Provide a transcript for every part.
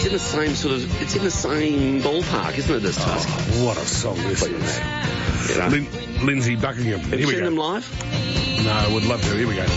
in the same it's in the same ballpark, isn't it, as Tusk? Oh, what a song this is. You know. Lindsay Buckingham. Have you seen them live? No, I would love to. Here we go.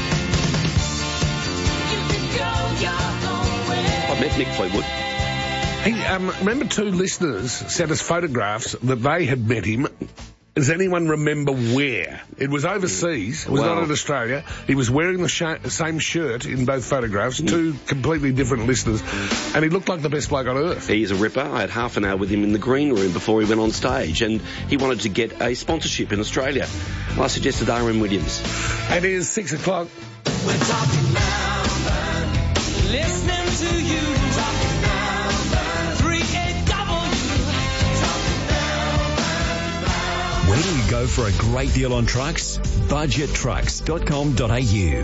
I met Mick Fleetwood. Hey, remember two listeners sent us photographs that they had met him. Does anyone remember where? It was overseas. It was not in Australia. He was wearing the same shirt in both photographs, two completely different listeners, and he looked like the best bloke on earth. He's a ripper. I had half an hour with him in the green room before he went on stage, and he wanted to get a sponsorship in Australia. I suggested R.M. Williams. And it is 6 o'clock. We're talking Melbourne, listening to you. Talking Melbourne, 3AW. Talking Melbourne. Where do you go for a great deal on trucks? Budgettrucks.com.au.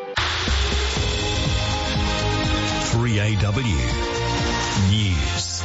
3AW News.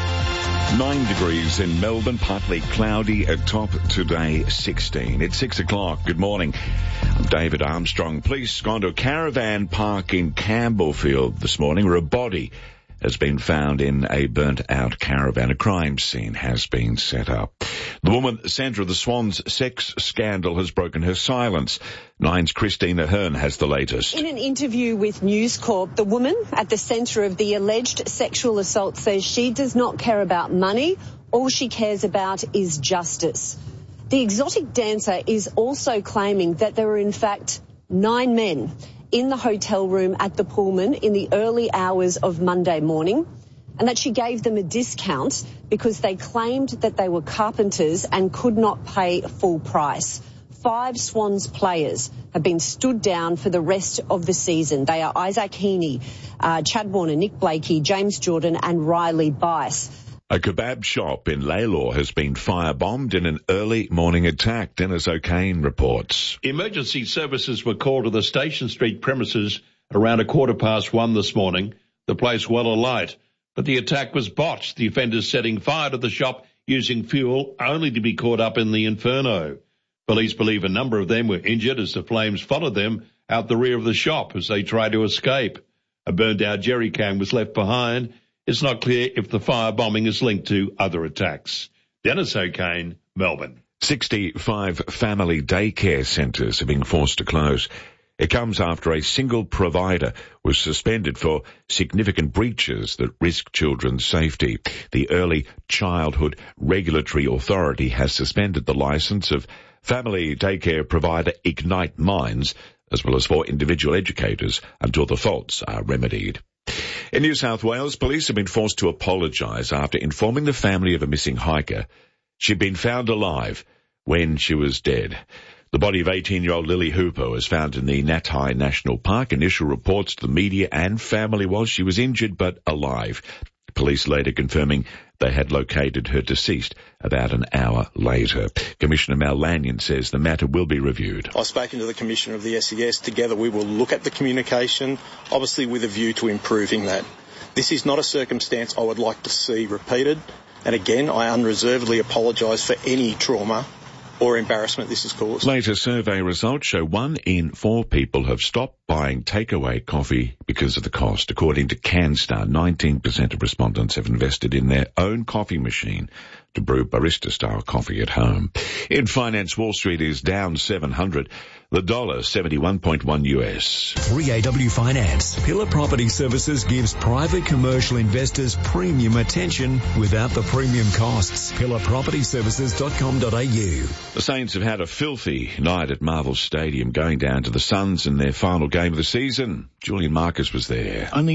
9 degrees in Melbourne, partly cloudy at top today, 16. It's 6 o'clock. Good morning. I'm David Armstrong. Police gone to a caravan park in Campbellfield this morning where a body has been found in a burnt-out caravan. A crime scene has been set up. The woman at the centre of the Swans sex scandal has broken her silence. Nine's Christina Hearn has the latest. In an interview with News Corp, the woman at the centre of the alleged sexual assault says she does not care about money. All she cares about is justice. The exotic dancer is also claiming that there were in fact 9 men in the hotel room at the Pullman in the early hours of Monday morning, and that she gave them a discount because they claimed that they were carpenters and could not pay full price. 5 Swans players have been stood down for the rest of the season. They are Isaac Heaney, Chad Warner, Nick Blakey, James Jordan and Riley Bice. A kebab shop in Lalor has been firebombed in an early morning attack. Dennis O'Kane reports. Emergency services were called to the Station Street premises around 1:15 this morning. The place well alight, but the attack was botched, the offenders setting fire to the shop using fuel only to be caught up in the inferno. Police believe a number of them were injured as the flames followed them out the rear of the shop as they tried to escape. A burned-out jerry can was left behind. It's not clear if the firebombing is linked to other attacks. Dennis O'Kane, Melbourne. 65 family daycare centres are being forced to close. It comes after a single provider was suspended for significant breaches that risk children's safety. The Early Childhood Regulatory Authority has suspended the licence of family daycare provider Ignite Minds, as well as for individual educators, until the faults are remedied. In New South Wales, police have been forced to apologise after informing the family of a missing hiker she'd been found alive when she was dead. The body of 18-year-old Lily Hooper was found in the Natai National Park. Initial reports to the media and family was she was injured but alive. Police later confirming they had located her deceased about an hour later. Commissioner Mal Lanyon says the matter will be reviewed. I've spoken to the Commissioner of the SES. Together we will look at the communication, obviously with a view to improving that. This is not a circumstance I would like to see repeated. And again, I unreservedly apologise for any trauma or embarrassment this has caused. Later survey results show 1 in 4 people have stopped buying takeaway coffee because of the cost. According to CanStar, 19% of respondents have invested in their own coffee machine to brew barista-style coffee at home. In finance, Wall Street is down 700. The dollar, 71.1 US. 3AW Finance. Pillar Property Services gives private commercial investors premium attention without the premium costs. pillarpropertyservices.com.au. The Saints have had a filthy night at Marvel Stadium, going down to the Suns in their final game of the season. Julian Marcus was there. Only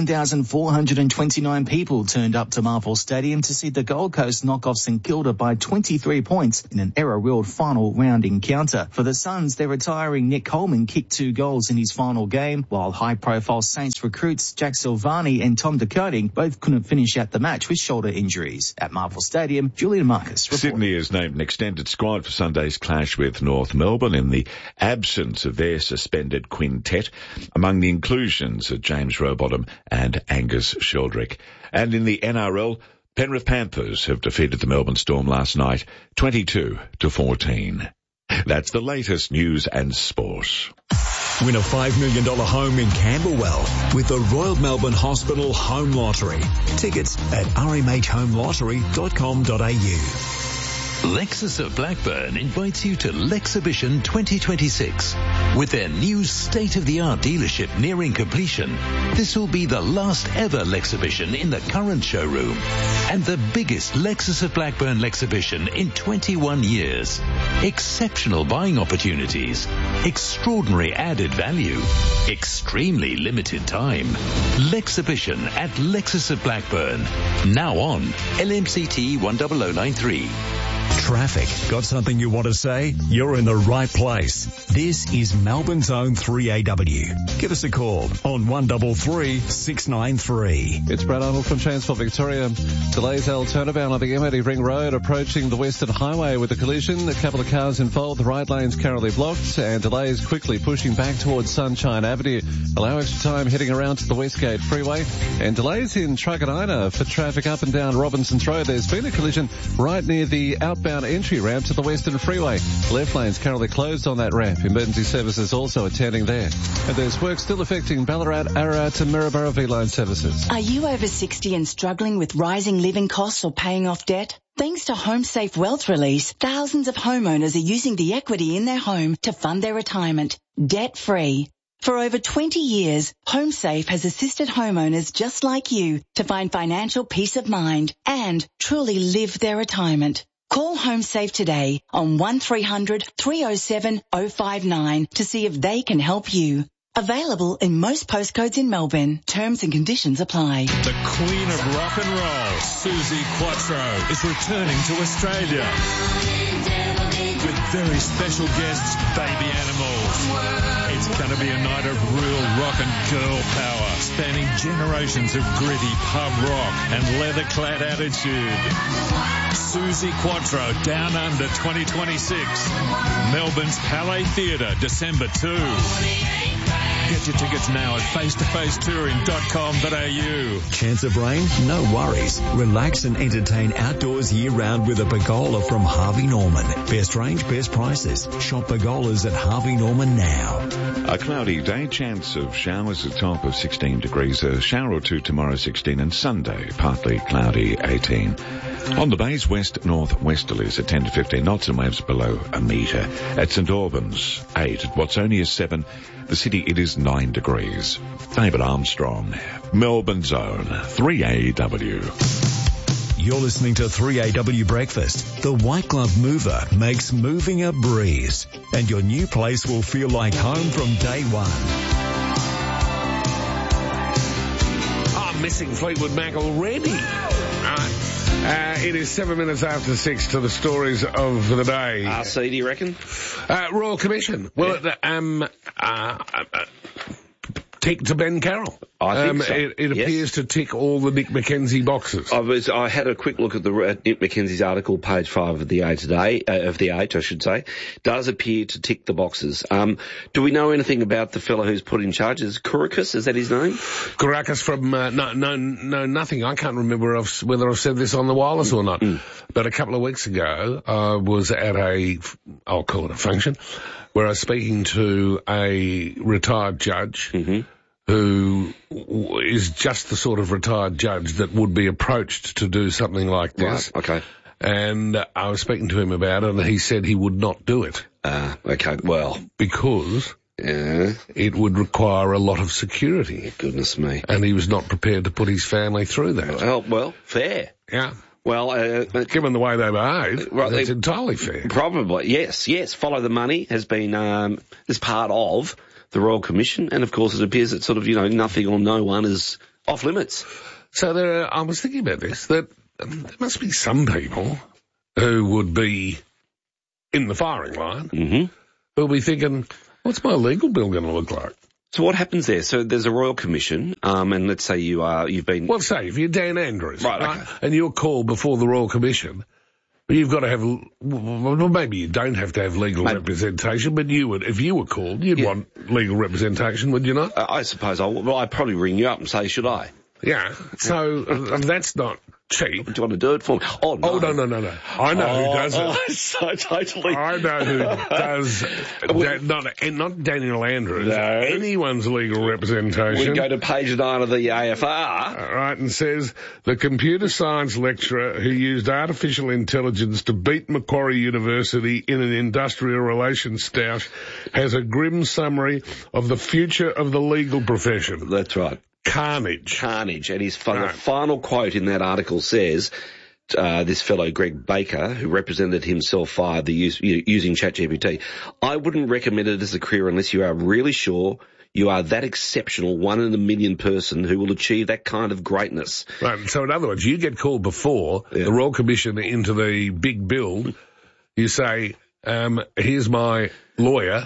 14,429 people turned up to Marvel Stadium to see the Gold Coast knock off St Kilda by 23 points in an error-willed final round encounter. For the Suns, their retiring Nick Coleman kicked 2 goals in his final game, while high-profile Saints recruits Jack Silvani and Tom DeConing both couldn't finish out the match with shoulder injuries. At Marvel Stadium, Julian Marcus reports. Sydney has named an extended squad for Sunday's clash with North Melbourne in the absence of their suspended quintet. Among the inclusions are James Rowbottom and Angus Sheldrick. And in the NRL, Penrith Panthers have defeated the Melbourne Storm last night, 22-14. That's the latest news and sport. Win a $5 million home in Camberwell with the Royal Melbourne Hospital Home Lottery. Tickets at rmhhomelottery.com.au. Lexus of Blackburn invites you to Lexhibition 2026. With their new state-of-the-art dealership nearing completion, this will be the last ever Lexhibition in the current showroom and the biggest Lexus of Blackburn Lexhibition in 21 years. Exceptional buying opportunities, extraordinary added value, extremely limited time. Lexhibition at Lexus of Blackburn. Now on LMCT 10093. Traffic. Got something you want to say? You're in the right place. This is Melbourne's own 3AW. Give us a call on 133 693. It's Brad Arnold from Transport Victoria. Delays L turnabout on the M80 Ring Road approaching the Western Highway with a collision. A couple of cars involved. The right lane's currently blocked and delays quickly pushing back towards Sunshine Avenue. Allow extra time heading around to the Westgate Freeway and delays in Truganina for traffic up and down Robinson's Road. There's been a collision right near the outbound entry ramp to the Western Freeway. Left lane's currently closed on that ramp. Emergency services also attending there. And there's work still affecting Ballarat, Ararat and Maryborough V-Line services. Are you over 60 and struggling with rising living costs or paying off debt? Thanks to HomeSafe Wealth Release, thousands of homeowners are using the equity in their home to fund their retirement, debt-free. For over 20 years, HomeSafe has assisted homeowners just like you to find financial peace of mind and truly live their retirement. Call HomeSafe today on 1300 307 059 to see if they can help you. Available in most postcodes in Melbourne. Terms and conditions apply. The Queen of Rock and Roll, Suzi Quatro, is returning to Australia with very special guests, Baby Animals. It's going to be a night of real rock and girl power, spanning generations of gritty pub rock and leather-clad attitude. Suzi Quatro, Down Under 2026. Melbourne's Palais Theatre, December 2. Get your tickets now at facetofacetouring.com.au. Chance of rain? No worries. Relax and entertain outdoors year-round with a pergola from Harvey Norman. Best range, best prices. Shop pergolas at Harvey Norman now. A cloudy day, chance of showers, a top of 16 degrees. A shower or two tomorrow, 16, and Sunday, partly cloudy, 18. On the bays, west-northwesterlies at 10 to 15 knots and waves below a metre. At St Albans, 8. At what's only a 7. The city, it is 9 degrees. David Armstrong, Melbourne's own 3AW. You're listening to 3AW Breakfast. The White Glove Mover makes moving a breeze. And your new place will feel like home from day one. I'm missing Fleetwood Mac already. It is 7 minutes after 6 to the stories of the day. RC, do you reckon? Royal Commission. Well, tick to Ben Carroll. I think so. It appears to tick all the Nick McKenzie boxes. I had a quick look at Nick McKenzie's article, page 5 of the A today, of the 8, I should say. Does appear to tick the boxes. Do we know anything about the fellow who's put in charge? Is Kourakis, is that his name? Kourakis from, no, nothing. I can't remember whether I've said this on the wireless or not. But a couple of weeks ago, I was at I'll call it a function, where I was speaking to a retired judge who is just the sort of retired judge that would be approached to do something like this. Right, okay. And I was speaking to him about it, and he said he would not do it. Okay, well. Because it would require a lot of security. Goodness me. And he was not prepared to put his family through that. Well, fair. Yeah. Well, given the way they behave, it's entirely fair. Probably, yes. Follow the money has been as part of the Royal Commission, and of course it appears that sort of, nothing or no one is off limits. So I was thinking about this, that there must be some people who would be in the firing line who will be thinking, what's my legal bill going to look like? So what happens there? So there's a Royal Commission, and let's say you've been... Well, say, if you're Dan Andrews, right? Okay. And you're called before the Royal Commission, you've got to have... Well, maybe you don't have to have legal representation, but you would, if you were called, you'd want legal representation, would you not? I suppose I'd probably ring you up and say, should I? Yeah, so that's not cheap. Do you want to do it for me? Oh, no. Oh, no. I know who does it. So totally. I know who does not Daniel Andrews. No. Anyone's legal representation. We go to page 9 of the AFR. Right, and says the computer science lecturer who used artificial intelligence to beat Macquarie University in an industrial relations stoush has a grim summary of the future of the legal profession. That's right. Carnage. And his final quote in that article says, this fellow Greg Baker, who represented himself via the using ChatGPT, I wouldn't recommend it as a career unless you are really sure you are that exceptional 1 in a million person who will achieve that kind of greatness. Right, so in other words, you get called before the Royal Commission into the big bill, you say, here's my lawyer,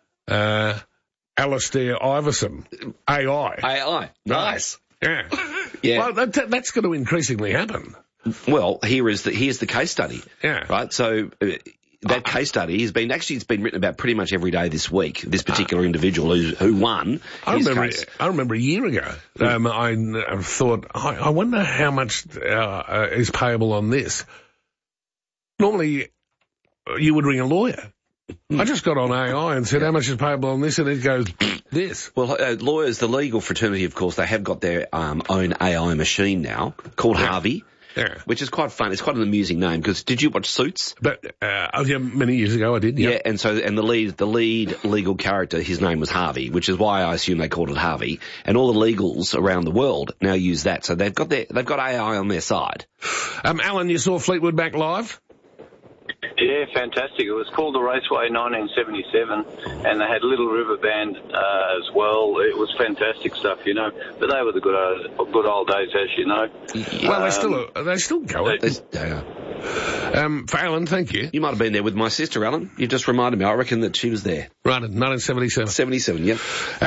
Alistair Iverson, AI. Nice. Yeah. Yeah. Well, that's going to increasingly happen. Well, here's the case study. Yeah. Right. So that case study it's been written about pretty much every day this week. This particular individual who won his case. I remember a year ago. I thought, I wonder how much is payable on this. Normally, you would ring a lawyer. I just got on AI and said, how much is payable on this? And it goes, this. Well, lawyers, the legal fraternity, of course, they have got their own AI machine now called Harvey. Yeah. Which is quite fun. It's quite an amusing name because did you watch Suits? But many years ago I did. Yeah, and the lead legal character, his name was Harvey, which is why I assume they called it Harvey. And all the legals around the world now use that, so they've got AI on their side. Alan, you saw Fleetwood Mac live? Yeah, fantastic. It was called the Raceway 1977, and they had Little River Band as well. It was fantastic stuff, But they were the good old days, as you know. Yeah. Well, they still go. For Alan, thank you. You might have been there with my sister, Alan. You just reminded me. I reckon that she was there. Right, in 1977. 77, yeah.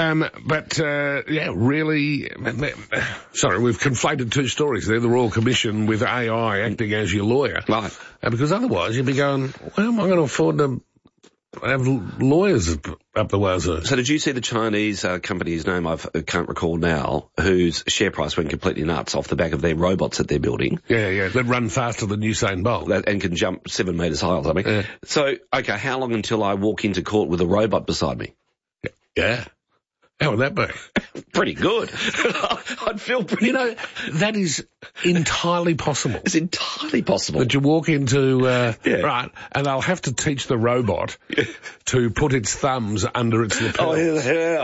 Really. Sorry, we've conflated two stories there. The Royal Commission with AI acting as your lawyer. Right. Because otherwise you'd be going, well, am I going to afford to have lawyers up the wazoo? So did you see the Chinese company, whose name I can't recall now, whose share price went completely nuts off the back of their robots that they're building? Yeah. That run faster than Usain Bolt. And can jump 7 metres high or something. Yeah. So, okay, how long until I walk into court with a robot beside me? Yeah. How would that be? Pretty good. I'd feel pretty... that is entirely possible. It's entirely possible. That you walk into... Right, and they'll have to teach the robot to put its thumbs under its lapel. Oh, yeah.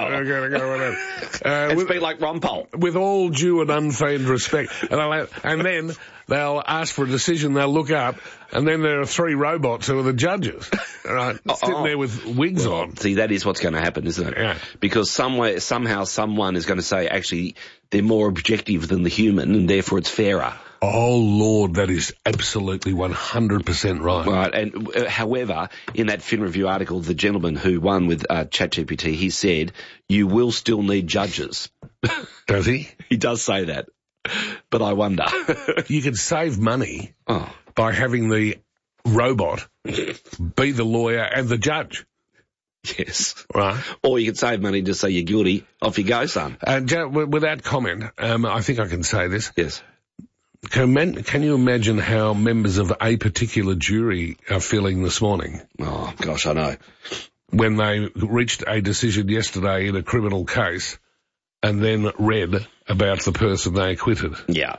And speak like Ron Paul. With all due and unfeigned respect. And then they'll ask for a decision, they'll look up, and then there are 3 robots who are the judges, right? Sitting there with wigs on. See, that is what's going to happen, isn't it? Yeah. Because somehow someone is going to say, actually, they're more objective than the human, and therefore it's fairer. Oh, Lord, that is absolutely 100% right. Right, and however, in that Fin Review article, the gentleman who won with ChatGPT, he said, you will still need judges. Does he? He does say that. But I wonder. You could save money by having the robot be the lawyer and the judge. Yes. Right. Or you could save money and just say you're guilty. Off you go, son. Without comment, I think I can say this. Yes. Can you imagine how members of a particular jury are feeling this morning? Oh, gosh, I know. When they reached a decision yesterday in a criminal case and then read about the person they acquitted. Yeah.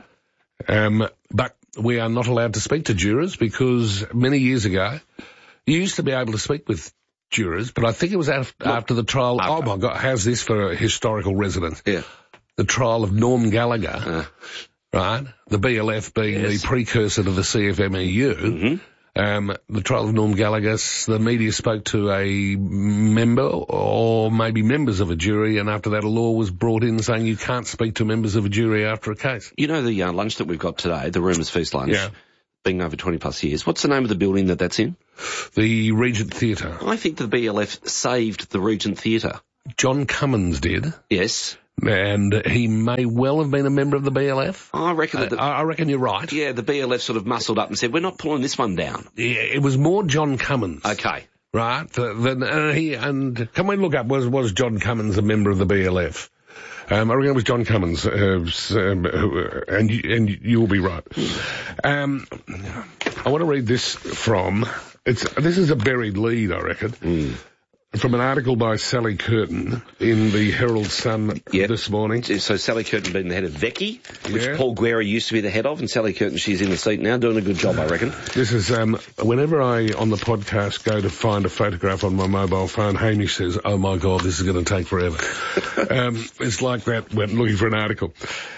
But we are not allowed to speak to jurors because many years ago, you used to be able to speak with jurors, but I think it was after the trial. Okay. Oh, my God, how's this for a historical resident? Yeah. The trial of Norm Gallagher, right? The BLF being the precursor to the CFMEU. Mm-hmm. The trial of Norm Gallagher, the media spoke to a member or maybe members of a jury, and after that a law was brought in saying you can't speak to members of a jury after a case. You know the lunch that we've got today, the Rumours Feast lunch, being over 20 plus years, what's the name of the building that's in? The Regent Theatre. I think the BLF saved the Regent Theatre. John Cummins did. Yes. And he may well have been a member of the BLF. I reckon I reckon you're right. Yeah, the BLF sort of muscled up and said, we're not pulling this one down. Yeah, it was more John Cummins. Okay. Right? Can we look up, was John Cummins a member of the BLF? I reckon it was John Cummins, and you'll be right. I want to read this from, this is a buried lead, I reckon, from an article by Sally Curtin in the Herald Sun this morning. So Sally Curtin being the head of Vecchi, which Yeah. Paul Guerra used to be the head of, and Sally Curtin, she's in the seat now, doing a good job, I reckon. This is, whenever I, on the podcast, go to find a photograph on my mobile phone, Hamish says, oh my God, this is going to take forever. It's like that when looking for an article.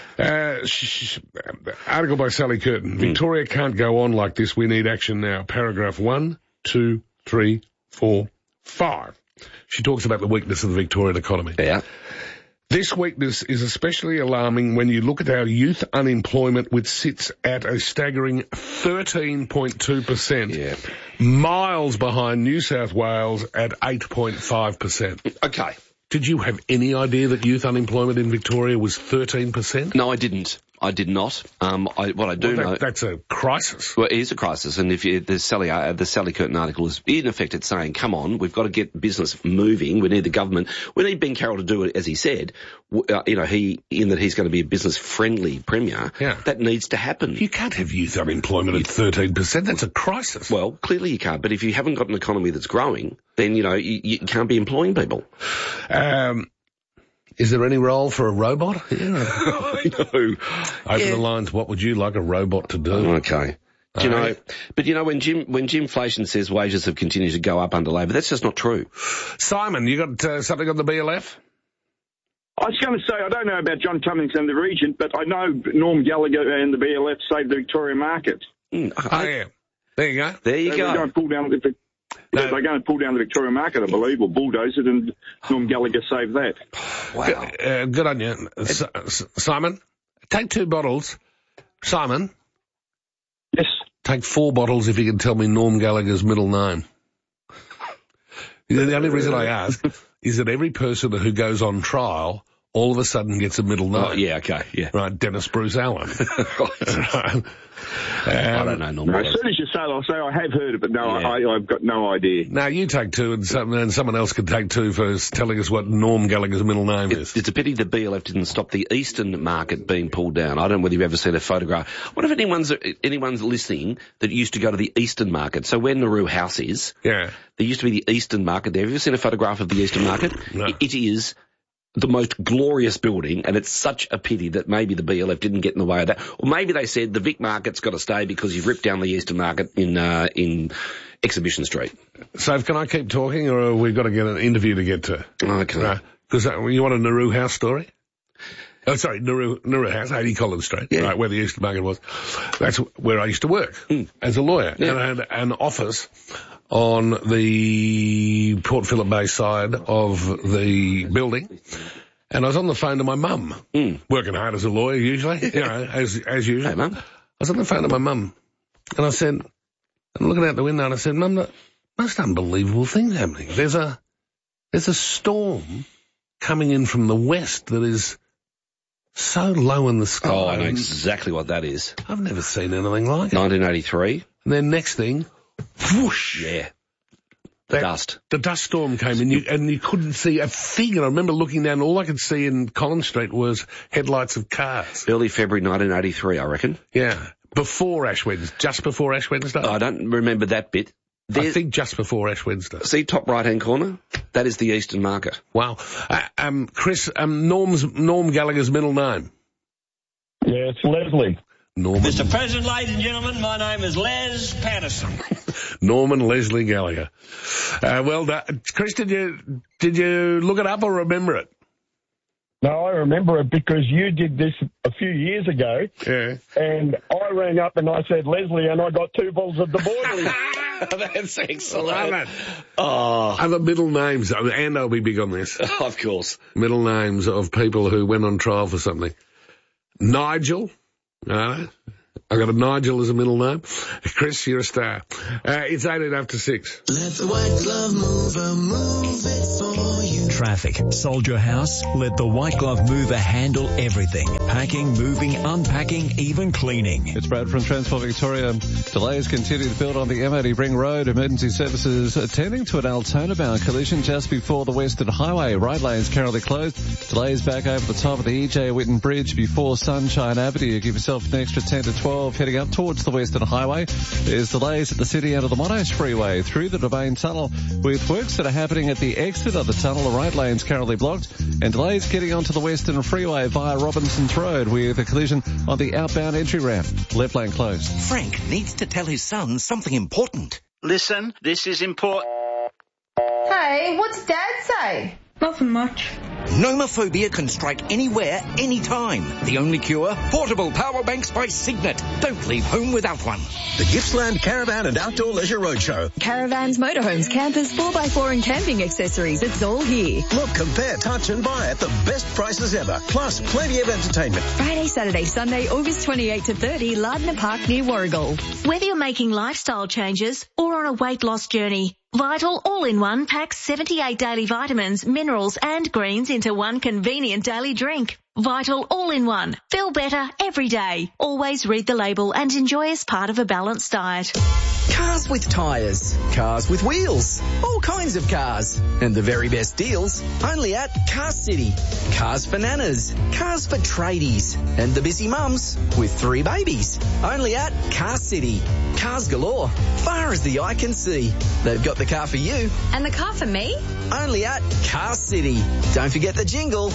Article by Sally Curtin. Victoria can't go on like this. We need action now. Paragraph 1, 2, 3, 4, 5. She talks about the weakness of the Victorian economy. Yeah. This weakness is especially alarming when you look at our youth unemployment, which sits at a staggering 13.2%, miles behind New South Wales at 8.5%. Okay. Did you have any idea that youth unemployment in Victoria was 13%? No, I didn't. I did not. What I do know... That's a crisis. Well, it is a crisis, and if the Sally Curtin article is, in effect, it's saying, come on, we've got to get business moving, we need the government, we need Ben Carroll to do it, as he said, he's going to be a business-friendly premier. Yeah. That needs to happen. You can't have youth unemployment at 13%, that's a crisis. Well, clearly you can't, but if you haven't got an economy that's growing, then, you can't be employing people. Is there any role for a robot? I know. Over the lines, what would you like a robot to do? Okay. Do you know, but when Jim Flation says wages have continued to go up under Labor, that's just not true. Simon, you got something on the BLF? I was going to say, I don't know about John Cummings and the Regent, but I know Norm Gallagher and the BLF saved the Victoria market. Yeah. There you go. There you go. They're going to pull down they're going to pull down the Victoria market, I believe, or bulldoze it, and Norm Gallagher saved that. Wow. Good on you. Simon, take 2 bottles. Simon? Yes? Take 4 bottles if you can tell me Norm Gallagher's middle name. The only reason I ask is that every person who goes on trial all of a sudden gets a middle name. Oh, yeah, okay, yeah. Right, Dennis Bruce Allen. I don't know, Norm. As soon as you say it, I'll say I have heard it, but no, I've got no idea. Now, you take 2 and someone else can take 2 for telling us what Norm Gallagher's middle name is. It's a pity the BLF didn't stop the Eastern market being pulled down. I don't know whether you've ever seen a photograph. What if anyone's listening that used to go to the Eastern market? So where Nauru House is, there used to be the Eastern market there. Have you ever seen a photograph of the Eastern market? No. It is the most glorious building, and it's such a pity that maybe the BLF didn't get in the way of that. Or maybe they said the Vic market's got to stay because you've ripped down the Eastern market in Exhibition Street. So can I keep talking, or have we got to get an interview to get to? Okay. Because you want a Nauru House story? Oh, sorry, Nauru House, 80 Collins Street, right, where the Eastern market was. That's where I used to work as a lawyer. And I had an office on the Port Phillip Bay side of the building, and I was on the phone to my mum, working hard as a lawyer usually, as usual. Hey, Mum. I was on the phone to my mum, and I said, I'm looking out the window, and I said, Mum, the most unbelievable thing's happening. There's a storm coming in from the west that is so low in the sky. Oh, I know exactly what that is. I've never seen anything like it. 1983. And then next thing, whoosh. Yeah. Dust. The dust storm came in, and you couldn't see a thing. And I remember looking down, all I could see in Collins Street was headlights of cars. Early February 1983, I reckon. Yeah. Before Ash Wednesday. Just before Ash Wednesday. I don't remember that bit. I think just before Ash Wednesday. See top right-hand corner? That is the Eastern market. Wow. Chris, Norm Gallagher's middle name? Yeah, it's Leslie. Norman. Mr. President, ladies and gentlemen, my name is Les Patterson. Norman Leslie Gallagher. Well done. Chris, did you look it up or remember it? No, I remember it because you did this a few years ago. Yeah. And I rang up and I said, Leslie, and I got 2 bottles of the boilie. That's excellent. Love it. Oh. Other middle names, and I'll be big on this. Of course. Middle names of people who went on trial for something. Nigel. I I got a Nigel as a middle name. Chris, you're a star. It's 18 after 6. Let the white glove mover move it for you. Traffic. Sold your house? Let the White Glove Mover handle everything. Packing, moving, unpacking, even cleaning. It's Brad from Transport Victoria. Delays continue to build on the M80 Ring Road. Emergency services attending to an Altona-bound collision just before the Western Highway. Right lanes currently closed. Delays back over the top of the EJ Whitten Bridge before Sunshine Avenue. Give yourself an extra 10 to 12 heading up towards the Western Highway. There's delays at the city end of the Monash Freeway through the Domain Tunnel with works that are happening at the exit of the tunnel. The right lane's currently blocked and delays getting onto the Western Freeway via Robinson's Road with a collision on the outbound entry ramp. Left lane closed. Frank needs to tell his son something important. Listen, this is important. Hey, what's Dad say? Nothing much. Nomophobia can strike anywhere, anytime. The only cure? Portable power banks by Signet. Don't leave home without one. The Gippsland Caravan and Outdoor Leisure Roadshow. Caravans, motorhomes, campers, 4x4 and camping accessories. It's all here. Look, compare, touch and buy at the best prices ever. Plus, plenty of entertainment. Friday, Saturday, Sunday, August 28 to 30, Lardner Park near Warragul. Whether you're making lifestyle changes or on a weight loss journey, Vital All-in-One packs 78 daily vitamins, minerals and greens into one convenient daily drink. Vital All-in-One. Feel better every day. Always read the label and enjoy as part of a balanced diet. Cars with tyres, cars with wheels, all kinds of cars. And the very best deals only at Car City. Cars for nanas, cars for tradies, and the busy mums with 3 babies. Only at Car City. Cars galore, far as the eye can see. They've got the car for you. And the car for me? Only at Car City. Don't forget the jingle.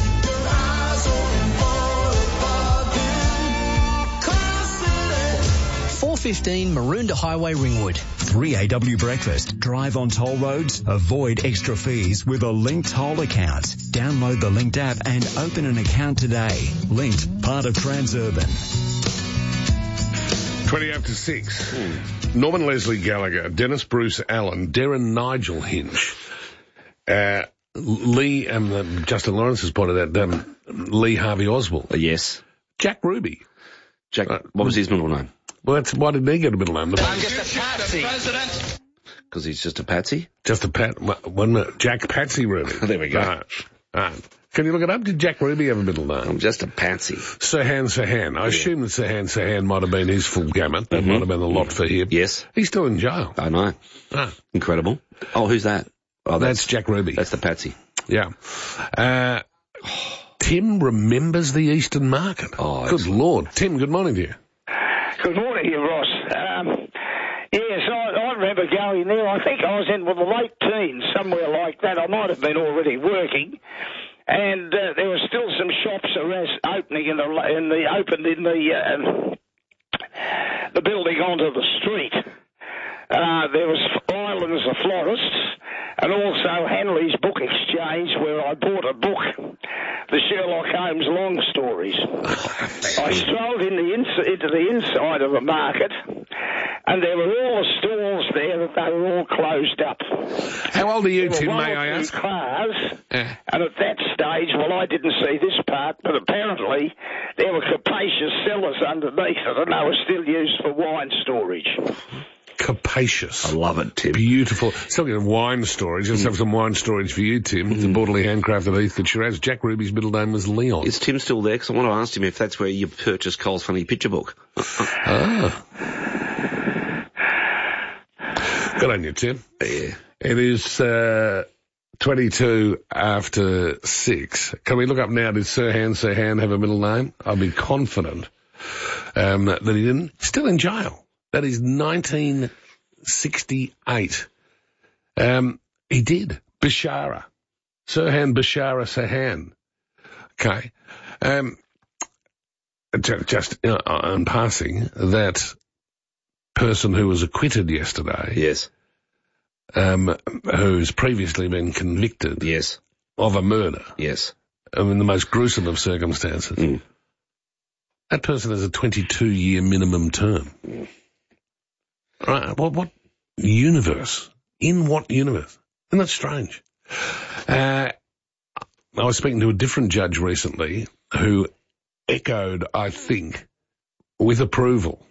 415 Maroondah Highway, Ringwood. 3AW Breakfast. Drive on toll roads. Avoid extra fees with a Linked Toll account. Download the Linked app and open an account today. Linked, part of Transurban. 20 after 6. Norman Leslie Gallagher, Dennis Bruce Allen, Darren Nigel Hinch, Lee, Justin Lawrence has pointed out, Lee Harvey Oswald. Yes. Jack Ruby. What was his middle name? Well, why did he get a middle name? I'm just a patsy. Because he's just a patsy? Just a one minute. Jack Patsy Ruby. There we go. Can you look it up? Did Jack Ruby have a middle name? I'm just a patsy. Sirhan. I assume that Sirhan might have been his full gamut. That might have been a lot for him. Yes. He's still in jail. I know. Incredible. Oh, who's that? Oh, that's Jack Ruby. That's the patsy. Yeah. Tim remembers the Eastern Market. Oh, good Lord. Tim, good morning to you. Good morning to you, Ross. Yes, I remember going there. I think I was in the late teens, somewhere like that. I might have been already working. And there were still some shops opening opened in the building onto the street. There was Islands of Florists, and also Henley's Book Exchange, where I bought a book, the Sherlock Holmes long stories. I strolled into the inside of the market, and there were all the stalls there that they were all closed up. How old are you, Tim, may I ask? Cars, and at that stage, well, I didn't see this part, but apparently there were capacious cellars underneath it, and they were still used for wine storage. Capacious. I love it, Tim. Beautiful. Talking of wine storage, let's have some wine storage for you, Tim. The borderly handcrafted Heath that Shiraz. Jack Ruby's middle name was Leon. Is Tim still there? Because I want to ask him if that's where you purchased Cole's Funny Picture Book. Good on you, Tim. Yeah. It is 22 after 6. Can we look up now, did Sirhan have a middle name? I'll be confident that he didn't. Still in jail. That is 1968. He did. Bashara. Sirhan Bashara Sirhan. Okay. Just on passing, that person who was acquitted yesterday. Yes. Who's previously been convicted. Yes. Of a murder. Yes. In the most gruesome of circumstances. That person has a 22-year minimum term. Right, what universe? In what universe? Isn't that strange? I was speaking to a different judge recently who echoed, I think, with approval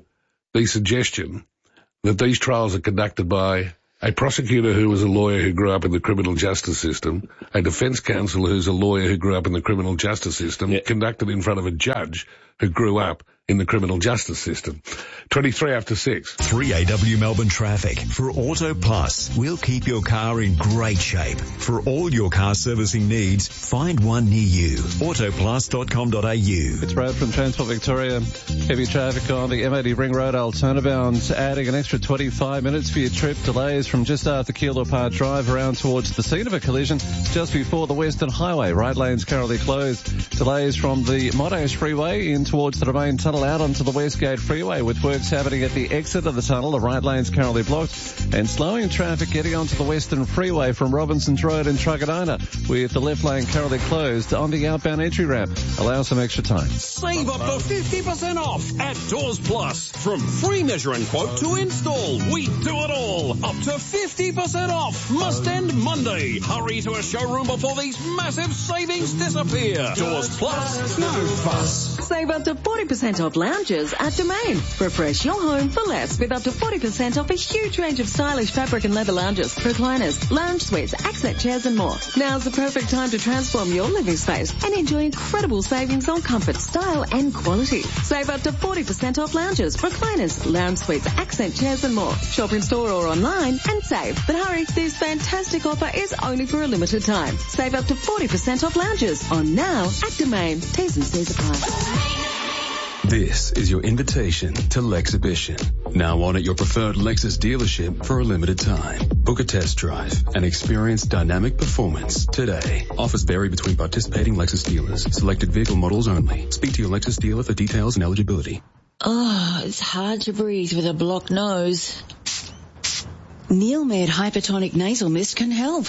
the suggestion that these trials are conducted by a prosecutor who was a lawyer who grew up in the criminal justice system, a defence counsel who's a lawyer who grew up in the criminal justice system, conducted in front of a judge who grew up in the criminal justice system. 23 after 6. 3AW Melbourne traffic. For Auto Plus, we'll keep your car in great shape. For all your car servicing needs, find one near you. Autoplus.com.au. It's Brad from Transport Victoria. Heavy traffic on the M80 Ring Road Alternabound, adding an extra 25 minutes for your trip. Delays from just after Keilor Park Drive around towards the scene of a collision just before the Western Highway. Right lanes currently closed. Delays from the Modders Freeway in towards the Domain Tunnel out onto the Westgate Freeway, with works happening at the exit of the tunnel. The right lane's currently blocked, and slowing traffic getting onto the Western Freeway from Robinson's Road in Truganina, with the left lane currently closed on the outbound entry ramp. Allow some extra time. Save up to 50% off at Doors Plus. From free measure and quote to install, we do it all. Up to 50% off. Must end Monday. Hurry to a showroom before these massive savings disappear. Doors Plus, no fuss. Save up to 40% off lounges at Domain. Refresh your home for less with up to 40% off a huge range of stylish fabric and leather lounges, recliners, lounge suites, accent chairs and more. Now's the perfect time to transform your living space and enjoy incredible savings on comfort, style and quality. Save up to 40% off lounges, recliners, lounge suites, accent chairs and more. Shop in store or online and save. But hurry, this fantastic offer is only for a limited time. Save up to 40% off lounges on now at Domain. T's and C's apply. This is your invitation to Lexhibition. Now on at your preferred Lexus dealership for a limited time. Book a test drive and experience dynamic performance today. Offers vary between participating Lexus dealers. Selected vehicle models only. Speak to your Lexus dealer for details and eligibility. Oh, it's hard to breathe with a blocked nose. Neilmed Hypertonic Nasal Mist can help.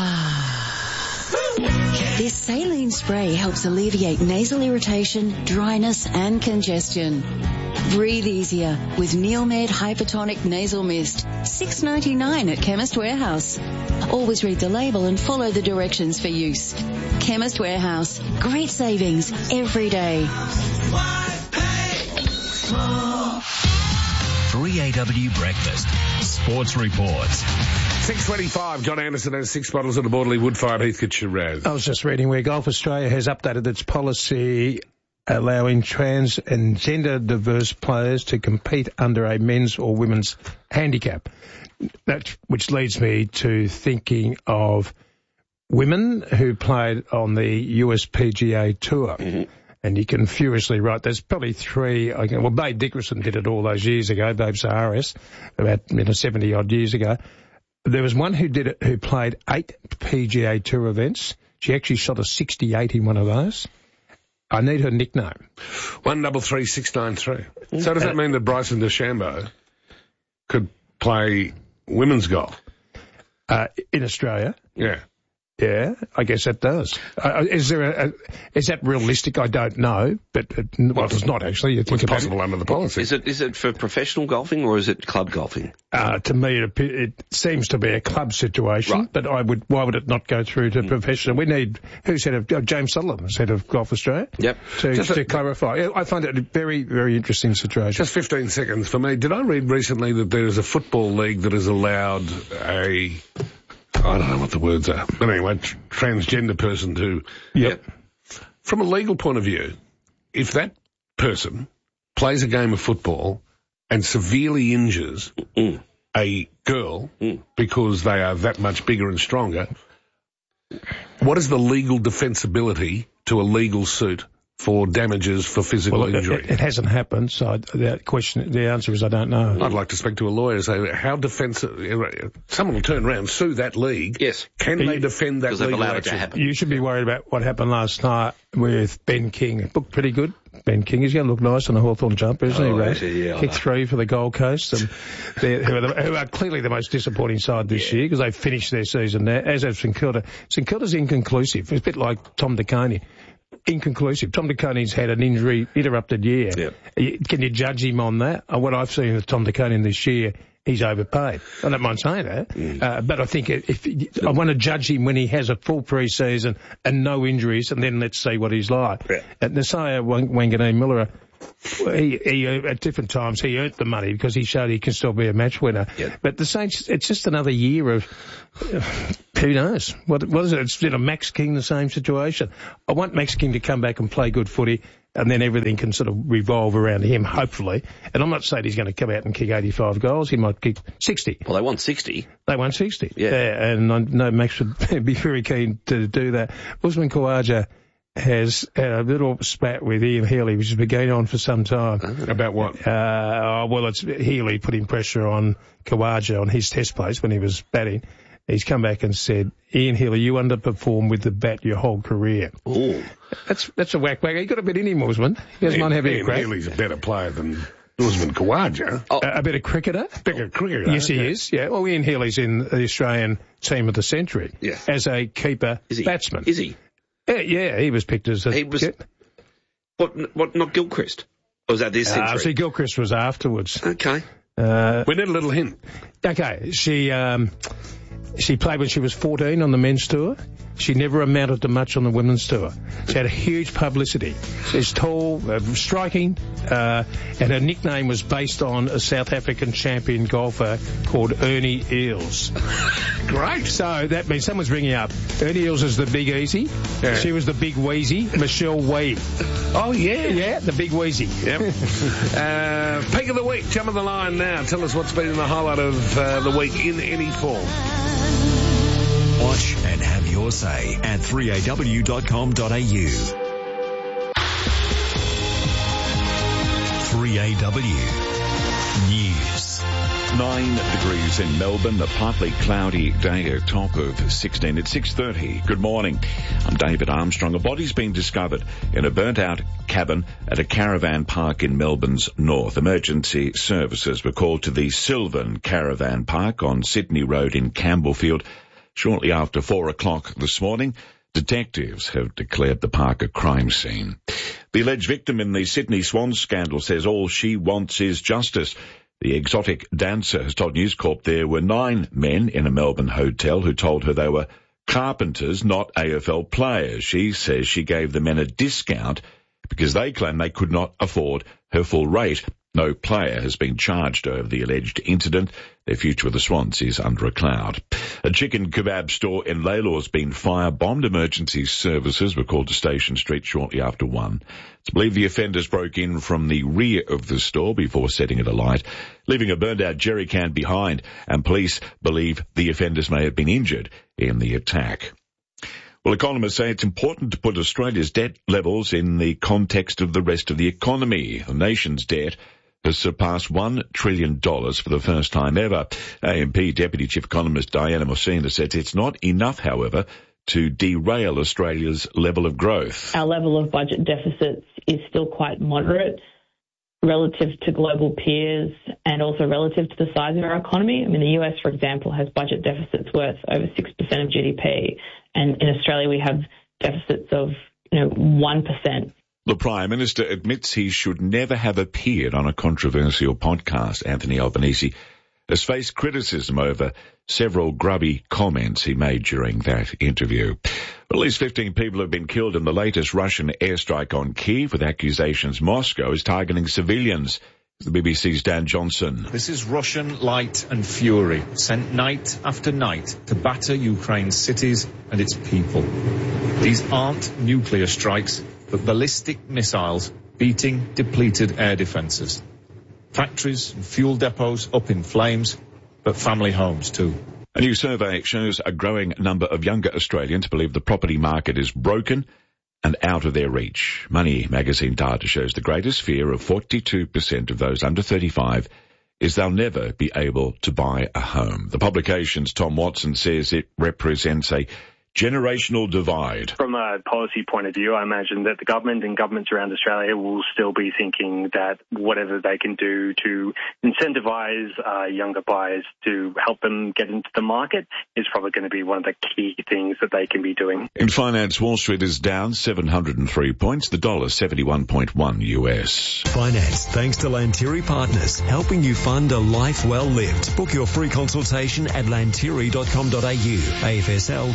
This saline spray helps alleviate nasal irritation, dryness and congestion. Breathe easier with Neilmed Hypertonic Nasal Mist. $6.99 at Chemist Warehouse. Always read the label and follow the directions for use. Chemist Warehouse. Great savings every day. 3AW Breakfast. Sports Reports. 6:25, John Anderson has 6 bottles of the Borderley Woodfire Heathcote Shiraz. I was just reading where Golf Australia has updated its policy allowing trans and gender diverse players to compete under a men's or women's handicap. Which leads me to thinking of women who played on the US PGA Tour. Mm-hmm. And you can furiously write, there's probably 3, well, Babe Dickerson did it all those years ago, Babe Saharis, about 70-odd years ago. There was one who did it, who played 8 PGA Tour events. She actually shot a 68 in one of those. I need her nickname. 133693. So does that mean that Bryson DeChambeau could play women's golf? In Australia? Yeah. Yeah, I guess that does. Is that realistic? I don't know, but it's not actually. It's possible under the policy. Is it for professional golfing or is it club golfing? To me, it seems to be a club situation, right. But why would it not go through to professional? We need, who's head of, James Sutherland, head of Golf Australia? Yep. To clarify. Yeah, I find it a very, very interesting situation. Just 15 seconds for me. Did I read recently that there is a football league that has allowed I don't know what the words are. But anyway, transgender person to... Yep. From a legal point of view, if that person plays a game of football and severely injures a girl because they are that much bigger and stronger, what is the legal defensibility to a legal suit for damages for physical injury? It hasn't happened, so the answer is I don't know. I'd like to speak to a lawyer and say, how defensive... Someone will turn around and sue that league. Yes. Can they defend that legal action? You should be worried about what happened last night with Ben King. It looked pretty good. Ben King is going to look nice on a Hawthorn jumper, isn't he, Ray? Yeah, Kicked 3 for the Gold Coast, and who are clearly the most disappointing side this year because they finished their season there, as have St Kilda. St Kilda's inconclusive. It's a bit like Tom DeConey. Inconclusive. Tom DeConey's had an interrupted year. Yep. Can you judge him on that? What I've seen with Tom DeConey this year, he's overpaid. I don't mind saying that, but I think I want to judge him when he has a full pre-season and no injuries, and then let's see what he's like. Yeah. And Nasiah Wanganeen Miller He at different times he earned the money because he showed he can still be a match winner. Yeah. But the Saints, it's just another year of who knows what is it? It's Max King, the same situation. I want Max King to come back and play good footy, and then everything can sort of revolve around him, hopefully. And I'm not saying he's going to come out and kick 85 goals. He might kick 60. Well, they want 60. They want 60. Yeah. And I know Max would be very keen to do that. Usman Khawaja has had a little spat with Ian Healy, which has been going on for some time. About what? Well, it's Healy putting pressure on Khawaja on his test plays when he was batting. He's come back and said, Ian Healy, you underperformed with the bat your whole career. Oh. That's a whack-whack. He got a bit in him, Usman. He doesn't mind having a crack. Healy's a better player than Usman Khawaja. A better cricketer? Better cricketer. Yes, he is. Yeah. Well, Ian Healy's in the Australian team of the century. Yeah. As a keeper batsman. Is he? Yeah, he was picked as a... He was... What, not Gilchrist? Or was that this century? See, Gilchrist was afterwards. Okay. We need a little hint. Okay, she played when she was 14 on the men's tour. She never amounted to much on the women's tour. She had a huge publicity. She's tall, striking, and her nickname was based on a South African champion golfer called Ernie Eels. Great. So that means someone's ringing up. Ernie Eels is the Big Easy. Yeah. She was the Big Wheezy, Michelle Wee. Oh, yeah. Yeah, the Big Wheezy. Yep. Peak of the week, jump on the line now. Tell us what's been the highlight of the week in any form. Watch and have your say at 3aw.com.au. 3AW News. 9 degrees in Melbourne, a partly cloudy day, a top of 16 at 6:30. Good morning. I'm David Armstrong. A body's been discovered in a burnt-out cabin at a caravan park in Melbourne's north. Emergency services were called to the Sylvan Caravan Park on Sydney Road in Campbellfield shortly after 4 o'clock this morning. Detectives have declared the park a crime scene. The alleged victim in the Sydney Swans scandal says all she wants is justice. The exotic dancer has told News Corp there were 9 men in a Melbourne hotel who told her they were carpenters, not AFL players. She says she gave the men a discount because they claim they could not afford her full rate. No player has been charged over the alleged incident. Their future with the Swans is under a cloud. A chicken kebab store in Lalor has been firebombed. Emergency services were called to Station Street shortly after 1. It's believed the offenders broke in from the rear of the store before setting it alight, leaving a burned-out jerry can behind, and police believe the offenders may have been injured in the attack. Well, economists say it's important to put Australia's debt levels in the context of the rest of the economy. The nation's debt has surpassed $1 trillion for the first time ever. AMP Deputy Chief Economist Diana Messina says it's not enough, however, to derail Australia's level of growth. Our level of budget deficits is still quite moderate relative to global peers and also relative to the size of our economy. I mean, the US, for example, has budget deficits worth over 6% of GDP, and in Australia we have deficits of 1%. The Prime Minister admits he should never have appeared on a controversial podcast. Anthony Albanese has faced criticism over several grubby comments he made during that interview. At least 15 people have been killed in the latest Russian airstrike on Kyiv, with accusations Moscow is targeting civilians. The BBC's Dan Johnson. This is Russian light and fury, sent night after night to batter Ukraine's cities and its people. These aren't nuclear strikes, but ballistic missiles beating depleted air defences. Factories and fuel depots up in flames, but family homes too. A new survey shows a growing number of younger Australians believe the property market is broken and out of their reach. Money magazine data shows the greatest fear of 42% of those under 35 is they'll never be able to buy a home. The publication's Tom Watson says it represents a generational divide. From a policy point of view, I imagine that the government and governments around Australia will still be thinking that whatever they can do to incentivise younger buyers to help them get into the market is probably going to be one of the key things that they can be doing. In finance, Wall Street is down 703 points, the dollar 71.1 US. Finance, thanks to Lantiri Partners, helping you fund a life well lived. Book your free consultation at lantiri.com.au. AFSL 23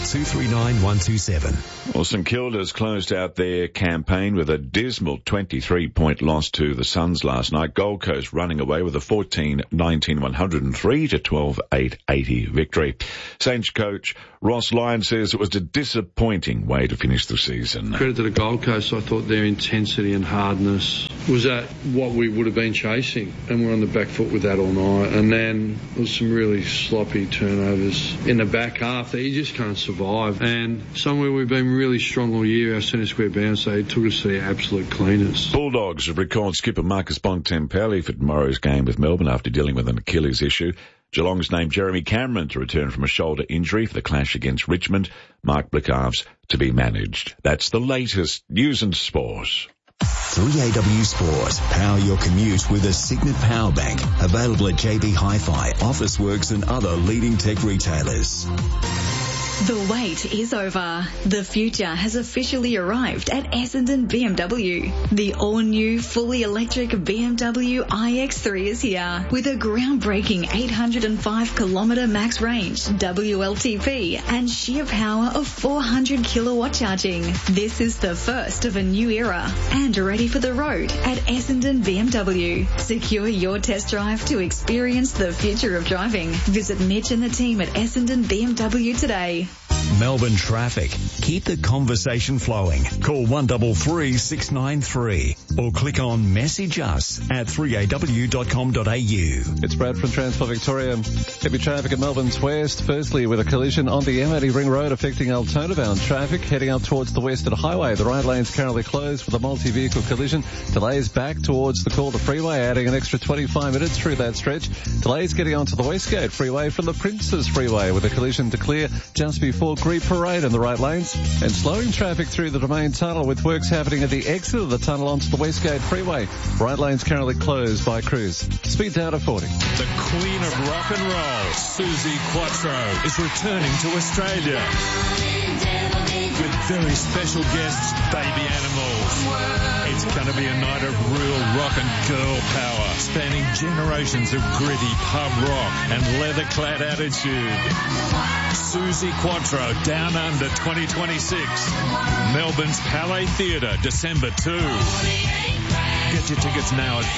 39127. Well, St Kilda's closed out their campaign with a dismal 23-point loss to the Suns last night. Gold Coast running away with a 14-19-103 to 12-8-80 victory. Saints coach Ross Lyon says it was a disappointing way to finish the season. Credit to the Gold Coast, I thought their intensity and hardness was at what we would have been chasing, and we're on the back foot with that all night. And then there was some really sloppy turnovers in the back half that you just can't survive. And somewhere we've been really strong all year, our centre square bounce, they took us to the absolute cleaners. Bulldogs have recalled skipper Marcus Bontempelli for tomorrow's game with Melbourne after dealing with an Achilles issue. Geelong's named Jeremy Cameron to return from a shoulder injury for the clash against Richmond. Mark Blicavs to be managed. That's the latest news and sport. 3AW Sport. Power your commute with a Signet Power Bank. Available at JB Hi-Fi, Officeworks and other leading tech retailers. The wait is over. The future has officially arrived at Essendon BMW. The all-new, fully electric BMW iX3 is here with a groundbreaking 805-kilometre max range, WLTP, and sheer power of 400 kilowatt charging. This is the first of a new era and ready for the road at Essendon BMW. Secure your test drive to experience the future of driving. Visit Mitch and the team at Essendon BMW today. Melbourne traffic. Keep the conversation flowing. Call 133 or click on message us at 3aw.com.au. It's Brad from Transport Victoria. Heavy traffic at Melbourne's west. Firstly, with a collision on the M80 Ring Road affecting Altona bound traffic heading up towards the Western Highway. The right lane's currently closed for the multi-vehicle collision. Delays back towards the Calder Freeway, adding an extra 25 minutes through that stretch. Delays getting onto the Westgate Freeway from the Princes Freeway with a collision to clear just before Great Parade in the right lanes, and slowing traffic through the Domain Tunnel with works happening at the exit of the tunnel onto the Westgate Freeway. Right lanes currently closed by crews. Speed down to 40. The Queen of Rock and Roll, Suzi Quatro, is returning to Australia with very special guests, Baby Animals. It's going to be a night of real rock and girl power, spanning generations of gritty pub rock and leather-clad attitude. Suzi Quatro, Down Under 2026. Melbourne's Palais Theatre, December 2. Get your tickets now at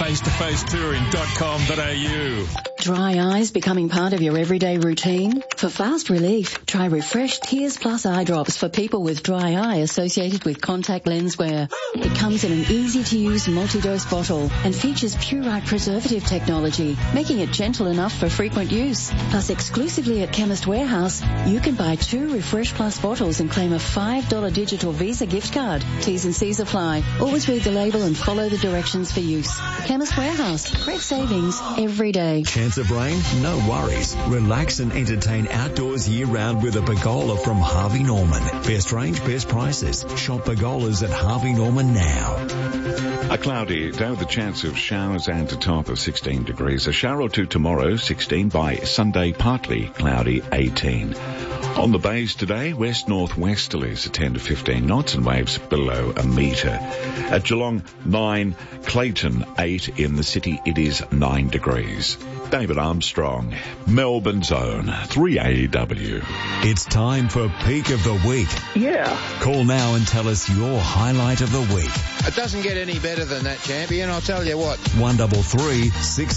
facetofacetouring.com.au. Dry eyes becoming part of your everyday routine? For fast relief, try Refresh Tears Plus eye drops for people with dry eye associated with contact lens wear. It comes in an easy-to-use multi-dose bottle and features Purite preservative technology, making it gentle enough for frequent use. Plus, exclusively at Chemist Warehouse, you can buy 2 Refresh Plus bottles and claim a $5 digital Visa gift card. T's and C's apply. Always read the label and follow the directions for use. Chemist Warehouse. Great savings every day. Chance of rain? No worries. Relax and entertain outdoors year-round with a pergola from Harvey Norman. Best range, best prices. Shop pergolas at Harvey Norman now. A cloudy day with a chance of showers and a top of 16 degrees. A shower or two tomorrow, 16. By Sunday, partly cloudy, 18. On the bays today, west-northwesterlies at 10 to 15 knots and waves below a metre. At Geelong, 9. Clayton, 8. In the city, it is 9 degrees. David Armstrong, Melbourne's own 3AW. It's time for Peak of the Week. Yeah. Call now and tell us your highlight of the week. It doesn't get any better than that, champion, I'll tell you what. 133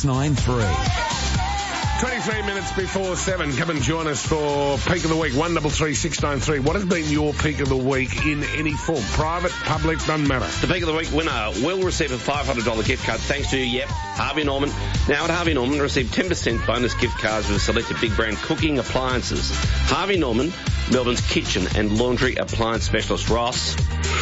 693. 23 minutes before 7. Come and join us for Peak of the Week, 133 693. What has been your Peak of the Week in any form? Private, public, doesn't matter. The Peak of the Week winner will receive a $500 gift card thanks to, Harvey Norman. Now at Harvey Norman, receive 10% bonus gift cards with selected big brand cooking appliances. Harvey Norman, Melbourne's kitchen and laundry appliance specialist. Ross.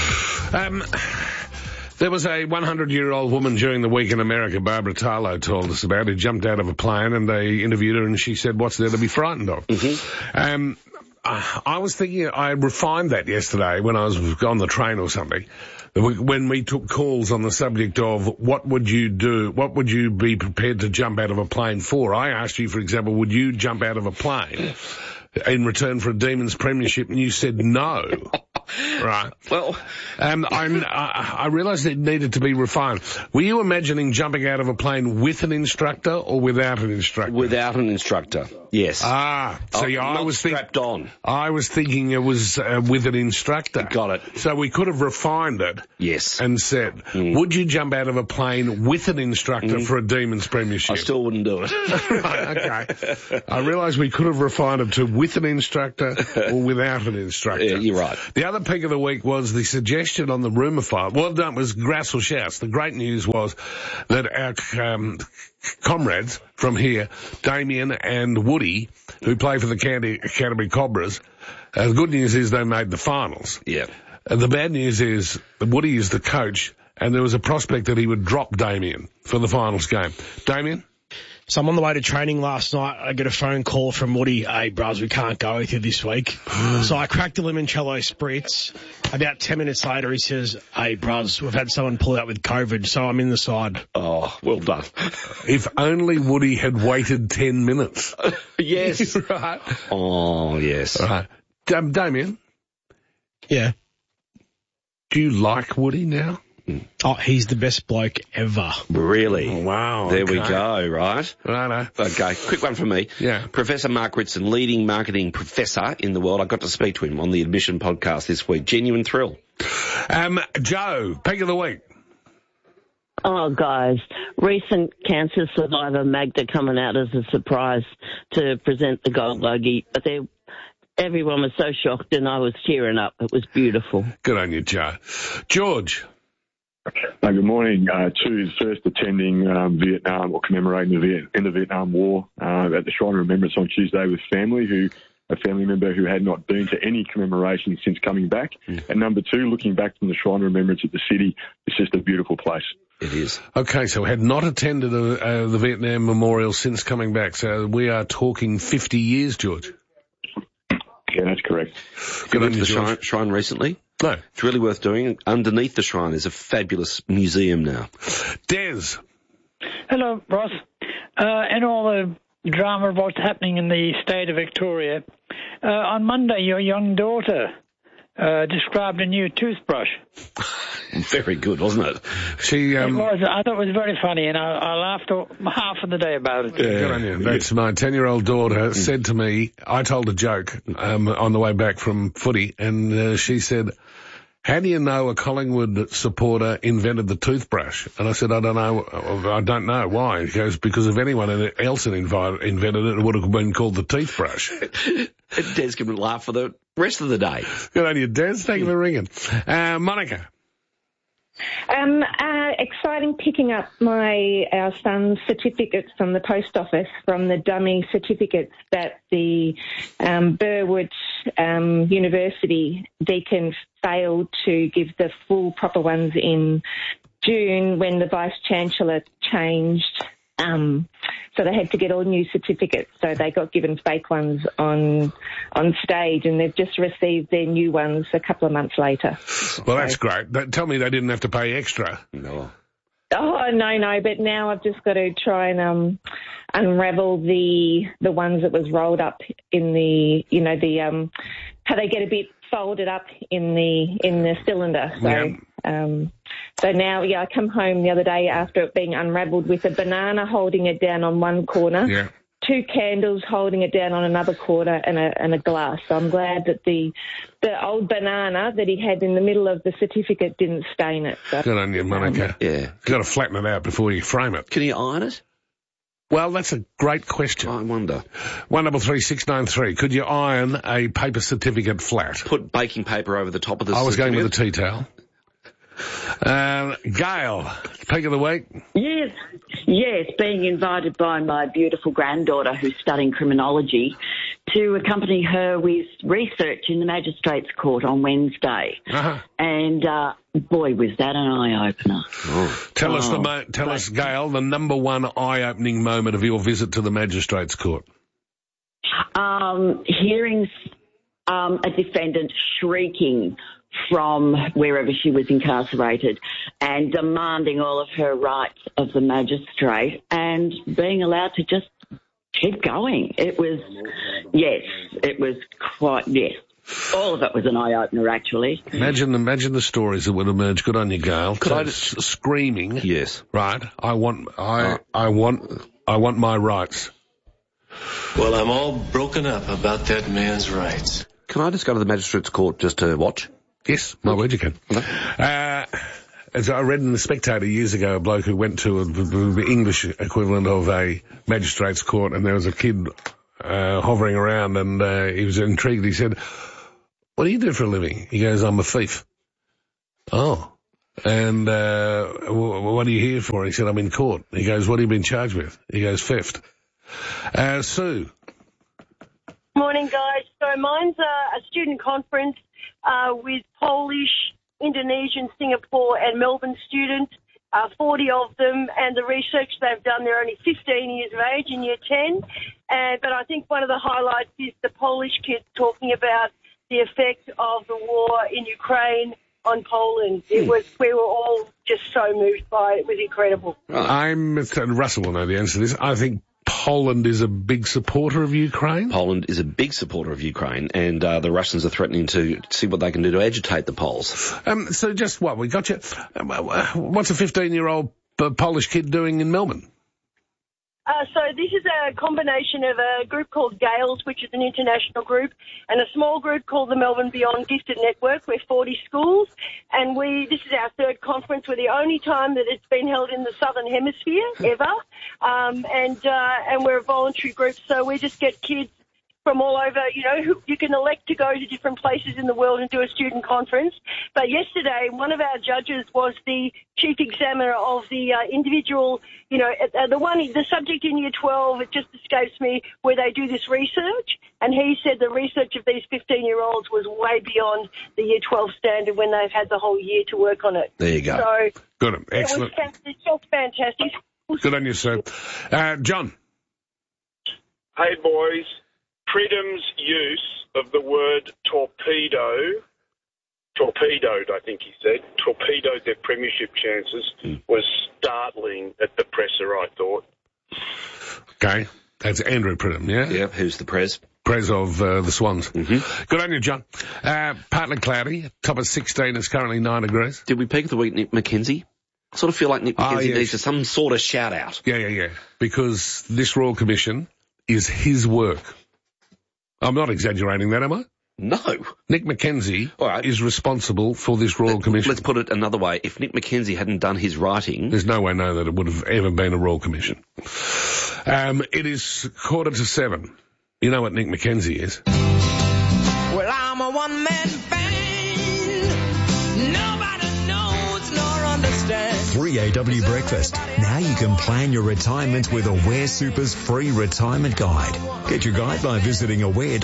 There was a 100-year-old woman during the week in America, Barbara Tarlow told us about, who jumped out of a plane and they interviewed her and she said, what's there to be frightened of? Mm-hmm. I was thinking, I refined that yesterday when I was on the train or something, when we took calls on the subject of what would you do, what would you be prepared to jump out of a plane for? I asked you, for example, would you jump out of a plane in return for a Demons premiership? And you said no. Right. Well, I realised it needed to be refined. Were you imagining jumping out of a plane with an instructor or without an instructor? Without an instructor. Yes. See, I was strapped on. I was thinking it was with an instructor. Got it. So we could have refined it. Yes. And said, would you jump out of a plane with an instructor for a Demons Premiership? I still wouldn't do it. Right, okay. I realise we could have refined it to with an instructor or without an instructor. Yeah, you're right. The other pick of the week was the suggestion on the rumour file. Well done, was Grass or Shouts. The great news was that our comrades from here, Damien and Woody, who play for the Canterbury Cobras, the good news is they made the finals. Yeah. The bad news is that Woody is the coach, and there was a prospect that he would drop Damien for the finals game. Damien? So I'm on the way to training last night. I get a phone call from Woody. Hey, bros, we can't go with you this week. So I cracked a limoncello spritz. About 10 minutes later, he says, hey, bros, we've had someone pull out with COVID, so I'm in the side. Oh, well done. If only Woody had waited 10 minutes. Yes. Right. Oh, yes. Right. Damien? Yeah. Do you like Woody now? Oh, he's the best bloke ever. Really? Oh, wow. There we go, right? Righto. Okay, quick one from me. Yeah. Professor Mark Ritson, leading marketing professor in the world. I got to speak to him on the Admission podcast this week. Genuine thrill. Joe, pick of the week. Oh, guys, recent cancer survivor Magda coming out as a surprise to present the gold logie, but everyone was so shocked and I was tearing up. It was beautiful. Good on you, Joe. George. Good morning. Chu's first attending Vietnam or commemorating the end of the Vietnam War at the Shrine of Remembrance on Tuesday with family, a family member who had not been to any commemoration since coming back. And number two, looking back from the Shrine of Remembrance at the city, it's just a beautiful place. It is. Okay, so had not attended the Vietnam Memorial since coming back. So we are talking 50 years, George. Yeah, that's correct. Good on you, the shrine recently? No. It's really worth doing. Underneath the shrine is a fabulous museum now. Des. Hello, Ross. In all the drama of what's happening in the state of Victoria, on Monday your young daughter described a new toothbrush. Very good, wasn't it? It was. I thought it was very funny, and I laughed half of the day about it. Good on you. That's my 10-year-old daughter said to me, I told a joke on the way back from footy, and she said, how do you know a Collingwood supporter invented the toothbrush? And I said, I don't know. Why? He goes, because if anyone else had invented it, it would have been called the teeth brush. Des can laugh for the rest of the day. Good on you, Des. Thank you for ringing. Monica. Exciting picking up our son's certificates from the post office, from the dummy certificates that the Burwood University deacon failed to give the full proper ones in June when the Vice-Chancellor changed. So they had to get all new certificates. So they got given fake ones on stage, and they've just received their new ones a couple of months later. Well, that's great. Tell me they didn't have to pay extra. No. Oh, no. But now I've just got to try and unravel the ones that was rolled up in the, how they get a bit folded up in the cylinder. So. Yeah. So now, I come home the other day after it being unravelled with a banana holding it down on one corner, two candles holding it down on another corner, and a glass. So I'm glad that the old banana that he had in the middle of the certificate didn't stain it. So, good on you, Monica. Yeah. You've got to flatten it out before you frame it. Can you iron it? Well, that's a great question. I wonder. 133693. Could you iron a paper certificate flat? Put baking paper over the top of the I was certificate. going with a tea towel. Gail, pick of the week. Yes, being invited by my beautiful granddaughter who's studying criminology to accompany her with research in the Magistrates Court on Wednesday. Uh-huh. And boy, was that an eye-opener. Tell us, Gail, the number one eye-opening moment of your visit to the Magistrates Court. Hearing a defendant shrieking from wherever she was incarcerated and demanding all of her rights of the magistrate and being allowed to just keep going. It was quite, all of it was an eye-opener, actually. Imagine the stories that would emerge. Good on you, Gail. Could I just screaming? Yes. Right. I want my rights. Well, I'm all broken up about that man's rights. Can I just go to the magistrate's court just to watch? Yes, my word, you can. As I read in The Spectator years ago, a bloke who went to the English equivalent of a magistrate's court, and there was a kid hovering around, and he was intrigued. He said, "What do you do for a living?" He goes, "I'm a thief." "Oh. And what are you here for?" He said, "I'm in court." He goes, "What have you been charged with?" He goes, "Theft." Sue. Morning, guys. So mine's a student conference with Polish, Indonesian, Singapore and Melbourne students, 40 of them, and the research they've done, they're only 15 years of age in year 10. But I think one of the highlights is the Polish kids talking about the effect of the war in Ukraine on Poland. We were all just so moved by it. It was incredible. Russell will know the answer to this. I think Poland is a big supporter of Ukraine. Poland is a big supporter of Ukraine, and the Russians are threatening to see what they can do to agitate the Poles. So just what? We got you. What's a 15-year-old Polish kid doing in Melbourne? So this is a combination of a group called GALES, which is an international group, and a small group called the Melbourne Beyond Gifted Network. We're 40 schools, and this is our third conference. We're the only time that it's been held in the Southern Hemisphere ever, and we're a voluntary group, so we just get kids from all over, who you can elect to go to different places in the world and do a student conference. But yesterday, one of our judges was the chief examiner of the individual, the subject in year 12, it just escapes me, where they do this research. And he said the research of these 15-year-olds was way beyond the year 12 standard when they've had the whole year to work on it. There you go. So good. Excellent. It's just fantastic. Good on you, sir. John. Hey, boys. Pridham's use of the word torpedoed, I think he said, torpedoed their premiership chances was startling at the presser, I thought. Okay. That's Andrew Pridham, yeah? Yeah, who's the Prez of the Swans. Mm-hmm. Good on you, John. Partly cloudy, top of 16, it's currently 9 degrees. Did we peak of the week, Nick McKenzie? I sort of feel like Nick McKenzie needs some sort of shout-out. Yeah. Because this Royal Commission is his work. I'm not exaggerating that, am I? No. Nick McKenzie is responsible for this Royal Commission. Let's put it another way. If Nick McKenzie hadn't done his writing... There's no way that it would have ever been a Royal Commission. It is 7:15. You know what Nick McKenzie is. Well, I'm a one-man band. Nobody knows nor understands. 3AW Breakfast. Now you can plan your retirement with Aware Super's free retirement guide. Get your guide by visiting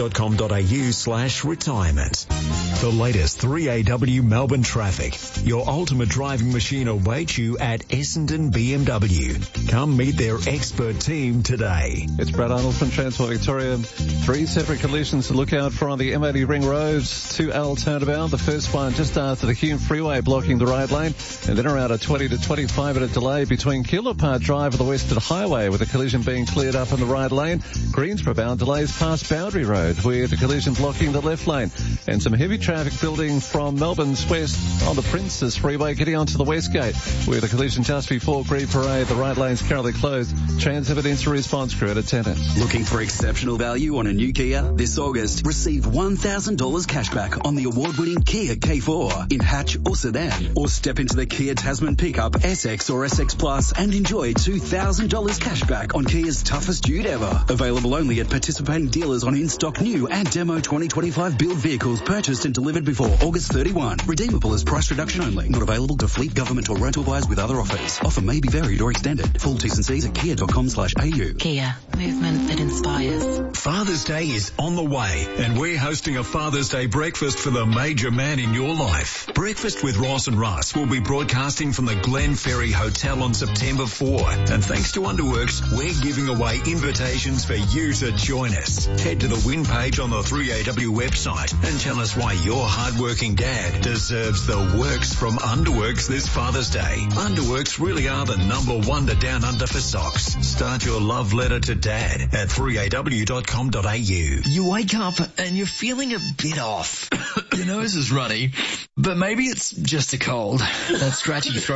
aware.com.au/retirement. The latest 3AW Melbourne traffic. Your ultimate driving machine awaits you at Essendon BMW. Come meet their expert team today. It's Brad Arnold from Transport Victoria. 3 separate collisions to look out for on the M80 Ring Road, 2L turnabout. The first one just after the Hume Freeway blocking the right lane, and then around a 20 to 25 minute delay between Keilor Park Drive and the Western Highway with the collision being cleared up on the right lane. Greensborough bound delays past Boundary Road with the collision blocking the left lane, and some heavy traffic building from Melbourne's west on the Princes Freeway getting onto the West Gate with a collision just before Green Parade. The right lane's currently closed. Transit Incident Response Crew at attendance. Looking for exceptional value on a new Kia? This August, receive $1,000 cashback on the award-winning Kia K4 in hatch or sedan, or step into the Kia Tasman pickup SX or SX Plus and enjoy $2,000 cashback on Kia's toughest dude ever. Available only at participating dealers on in-stock new and demo 2025 build vehicles purchased and delivered before August 31. Redeemable as price reduction only. Not available to fleet, government or rental buyers with other offers. Offer may be varied or extended. Full T's and C's at kia.com/au. Kia, movement that inspires. Father's Day is on the way, and we're hosting a Father's Day breakfast for the major man in your life. Breakfast with Ross and Russ will be broadcasting from the Glen Ferry Hotel on September 4. And thanks to Underworks, we're giving away invitations for you to join us. Head to the win page on the 3AW website and tell us why your hardworking dad deserves the works from Underworks this Father's Day. Underworks really are the #1 to Down Under for socks. Start your love letter to Dad at 3aw.com.au. You wake up and you're feeling a bit off. Your nose is runny, but maybe it's just a cold. That scratchy throat though.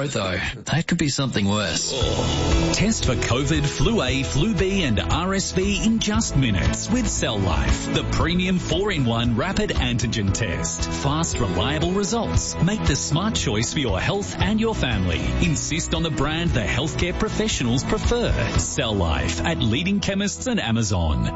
that could be something worse. Test for COVID, Flu A, Flu B and RSV in just minutes with Cell Life, the premium 4-in-1 rapid antigen test. Fast, reliable results. Make the smart choice for your health and your family. Insist on the brand the healthcare professionals prefer. Cell Life at leading chemists and Amazon.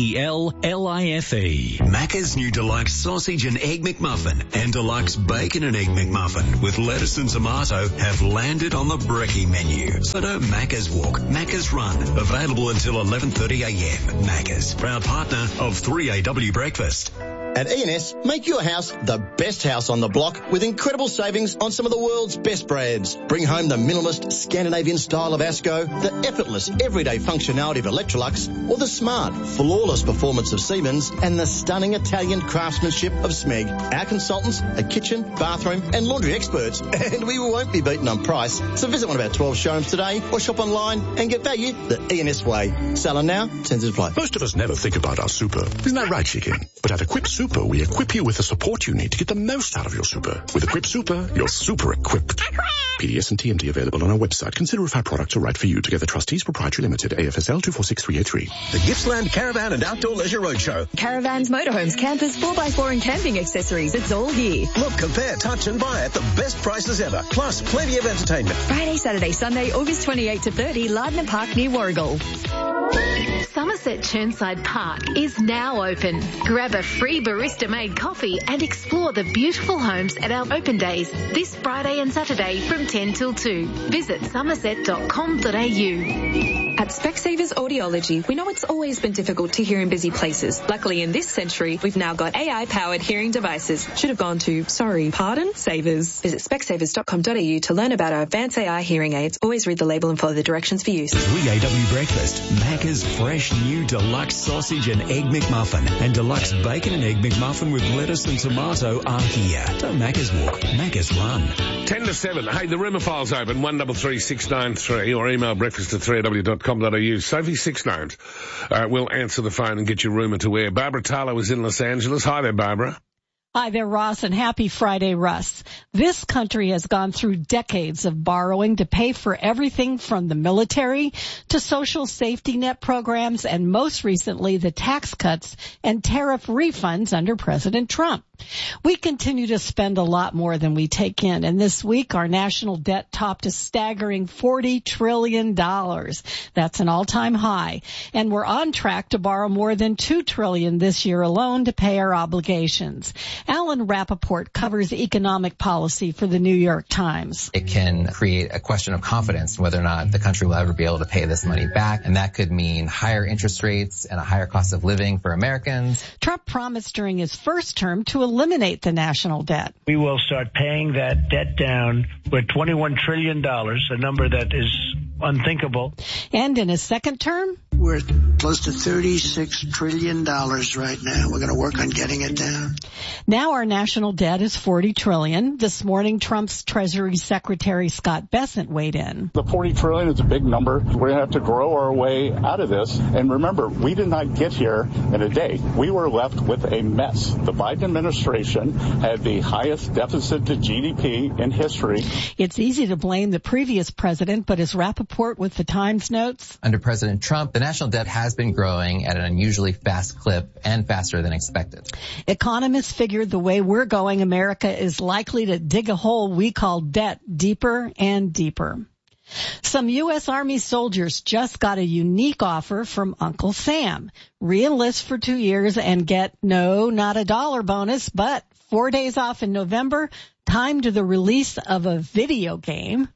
CELLIFE. Macca's new deluxe sausage and egg McMuffin and deluxe bacon and egg McMuffin with lettuce and tomato have landed on the brekkie menu. So don't Macca's walk, Macca's run. Available until 11:30 a.m. Macca's, proud partner of 3AW Breakfast. At E&S, make your house the best house on the block with incredible savings on some of the world's best brands. Bring home the minimalist Scandinavian style of Asco, the effortless everyday functionality of Electrolux, or the smart, flawless performance of Siemens and the stunning Italian craftsmanship of Smeg. Our consultants are kitchen, bathroom and laundry experts, and we won't be beaten on price. So visit one of our 12 showrooms today or shop online and get value the E&S way. Selling now, terms apply. Most of us never think about our super. Isn't that right, Chicken? But at Equip Super, we equip you with the support you need to get the most out of your super. With Equip Super, you're super equipped. PDS and TMD available on our website. Consider if our products are right for you. Together Trustees Proprietary Limited, AFSL 246383. The Gippsland Caravan and Outdoor Leisure Roadshow. Caravans, motorhomes, campers, 4x4 and camping accessories. It's all here. Look, compare, touch and buy at the best prices ever. Plus, plenty of entertainment. Friday, Saturday, Sunday, August 28 to 30, Lardner Park near Warragul. Somerset Churnside Park is now open. Grab a free barista-made coffee and explore the beautiful homes at our open days this Friday and Saturday from 10 till 2. Visit somerset.com.au. At Specsavers Audiology, we know it's always been difficult to hear in busy places. Luckily, in this century, we've now got AI-powered hearing devices. Should have gone to, Savers. Visit specsavers.com.au to learn about our advanced AI hearing aids. Always read the label and follow the directions for use. 3AW Breakfast, Macca's fresh new deluxe sausage and egg McMuffin and deluxe bacon and egg McMuffin with lettuce and tomato are here. Don't Macca's walk, Macca's run. 10 to 7. Hey, the rumour file's open, 133693, or email breakfast@3aw.com.au. Sophie Six Names will answer the phone and get your rumour to air. Barbara Tarlow is in Los Angeles. Hi there, Barbara. Hi there, Ross, and happy Friday, Russ. This country has gone through decades of borrowing to pay for everything from the military to social safety net programs and most recently the tax cuts and tariff refunds under President Trump. We continue to spend a lot more than we take in, and this week our national debt topped a staggering $40 trillion. That's an all-time high, and we're on track to borrow more than $2 trillion this year alone to pay our obligations. Alan Rappaport covers economic policy for the New York Times. It can create a question of confidence whether or not the country will ever be able to pay this money back, and that could mean higher interest rates and a higher cost of living for Americans. Trump promised during his first term to eliminate the national debt. We will start paying that debt down with $21 trillion, a number that is unthinkable. And in his second term, we're close to $36 trillion right now. We're going to work on getting it down. Now our national debt is $40 trillion. This morning, Trump's Treasury Secretary Scott Bessent weighed in. The $40 trillion is a big number. We're going to have to grow our way out of this. And remember, we did not get here in a day. We were left with a mess. The Biden administration had the highest deficit to GDP in history. It's easy to blame the previous president, but as Rappaport with the Times notes, under President Trump, the national debt has been growing at an unusually fast clip and faster than expected. Economists figured the way we're going, America is likely to dig a hole we call debt deeper and deeper. Some U.S. Army soldiers just got a unique offer from Uncle Sam. Re-enlist for 2 years and get, no, not a dollar bonus, but 4 days off in November, timed to the release of a video game.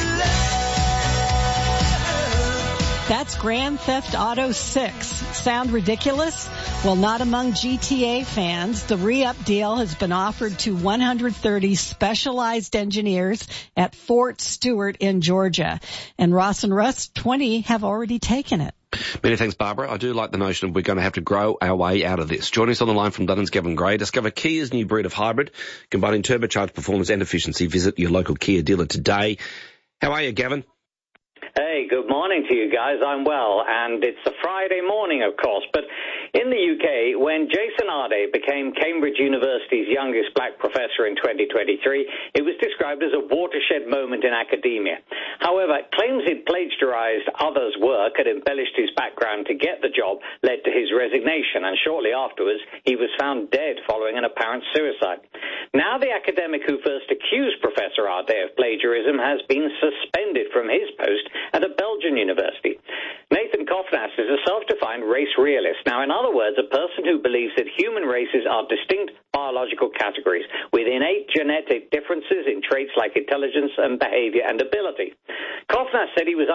That's Grand Theft Auto 6. Sound ridiculous? Well, not among GTA fans. The re-up deal has been offered to 130 specialized engineers at Fort Stewart in Georgia. And Ross and Russ, 20 have already taken it. Many thanks, Barbara. I do like the notion of we're going to have to grow our way out of this. Joining us on the line from Dunn's, Gavin Gray. Discover Kia's new breed of hybrid, combining turbocharged performance and efficiency. Visit your local Kia dealer today. How are you, Gavin? Hey, good morning. morning to you guys. I'm well, and it's a Friday morning, of course. But in the UK, when Jason Arde became Cambridge University's youngest black professor in 2023, it was described as a watershed moment in academia. However, claims he'd plagiarized others' work and embellished his background to get the job led to his resignation, and shortly afterwards, he was found dead following an apparent suicide. Now the academic who first accused Professor Arde of plagiarism has been suspended from his post at a Belgian university. Nathan Kofnas is a self-defined race realist. Now, in other words, a person who believes that human races are distinct biological categories with innate genetic differences in traits like intelligence and behavior and ability. Kofnas said he was